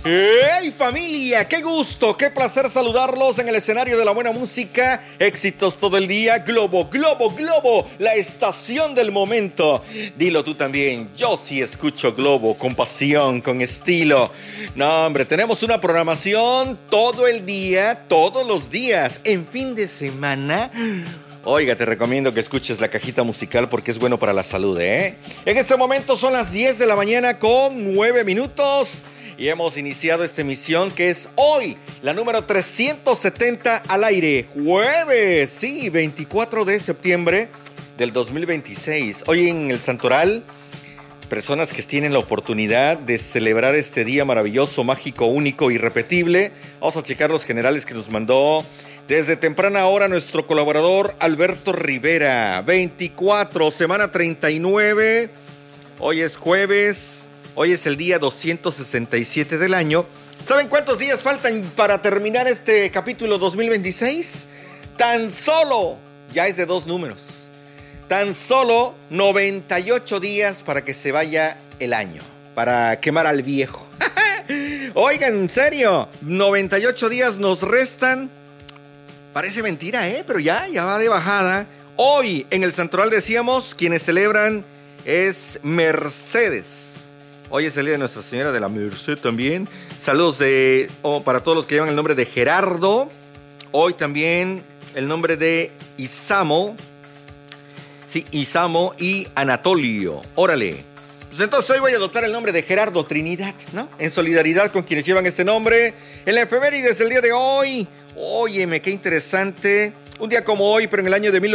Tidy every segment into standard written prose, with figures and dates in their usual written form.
¡Hey familia! ¡Qué gusto! ¡Qué placer saludarlos en el escenario de la buena música! Éxitos todo el día. Globo, Globo, Globo, la estación del momento. Dilo tú también. Yo sí escucho Globo con pasión, con estilo. No, hombre, tenemos una programación todo el día, todos los días. En fin de semana... Oiga, te recomiendo que escuches la cajita musical porque es bueno para la salud, ¿eh? En este momento son las 10 de la mañana con 9 minutos y hemos iniciado esta emisión que es hoy, la número 370 al aire. Jueves, sí, 24 de septiembre del 2026. Hoy en el Santoral, personas que tienen la oportunidad de celebrar este día maravilloso, mágico, único, irrepetible. Vamos a checar los generales que nos mandó... Desde temprana hora nuestro colaborador Alberto Rivera, 24, semana 39, hoy es jueves, hoy es el día 267 del año. ¿Saben cuántos días faltan para terminar este capítulo 2026? Tan solo, ya es de 2 números, tan solo 98 días para que se vaya el año, para quemar al viejo. Oigan, en serio, 98 días nos restan. Parece mentira, pero ya va de bajada. Hoy en el Santoral decíamos, quienes celebran es Mercedes. Hoy es el día de Nuestra Señora de la Merced también. Saludos para todos los que llevan el nombre de Gerardo. Hoy también el nombre de Isamo. Sí, Isamo y Anatolio. Órale. Pues entonces hoy voy a adoptar el nombre de Gerardo Trinidad, ¿no? En solidaridad con quienes llevan este nombre. En la efemérides del día de hoy... Óyeme, qué interesante. Un día como hoy, pero en el año de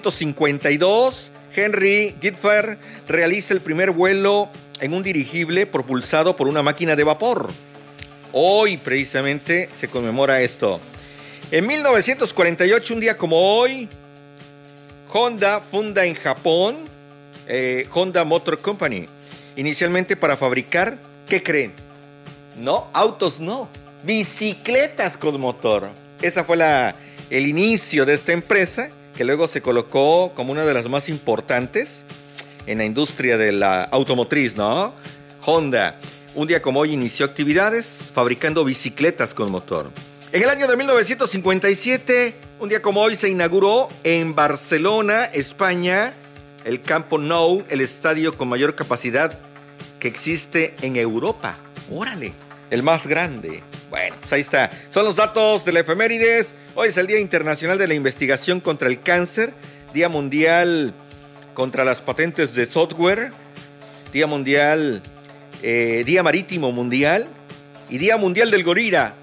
1852, Henry Giffard realiza el primer vuelo en un dirigible propulsado por una máquina de vapor. Hoy, precisamente, se conmemora esto. En 1948, un día como hoy, Honda funda en Japón Honda Motor Company. Inicialmente para fabricar, ¿qué creen? No, autos no, bicicletas con motor. Esa fue el inicio de esta empresa, que luego se colocó como una de las más importantes en la industria de la automotriz, ¿no? Honda, un día como hoy, inició actividades fabricando bicicletas con motor. En el año de 1957, un día como hoy, se inauguró en Barcelona, España, el Camp Nou, el estadio con mayor capacidad que existe en Europa. ¡Órale! El más grande. Bueno, pues ahí está. Son los datos de la efemérides. Hoy es el Día Internacional de la Investigación contra el Cáncer, Día Mundial contra las Patentes de Software, Día Mundial, Día Marítimo Mundial y Día Mundial del Gorila.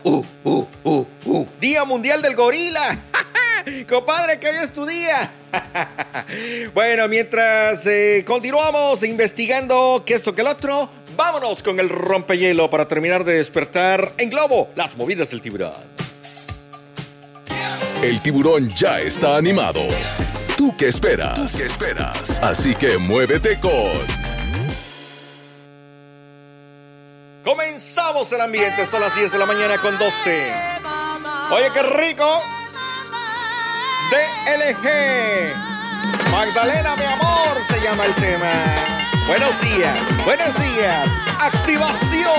Día Mundial del Gorila. Compadre, que hoy es tu día. Bueno, mientras continuamos investigando que esto que el otro, vámonos con el rompehielo para terminar de despertar en Globo las movidas del tiburón. El tiburón ya está animado. ¿Tú qué esperas? Así que muévete con... Comenzamos el ambiente, son las 10 de la mañana con 12. Oye, qué rico. DLG. Magdalena, mi amor, se llama el tema. Buenos días. Activación.